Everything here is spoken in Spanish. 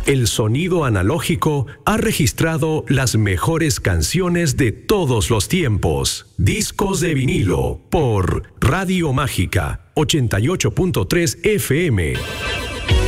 El sonido analógico ha registrado las mejores canciones de todos los tiempos. Discos de vinilo por Radio Mágica 88.3 FM.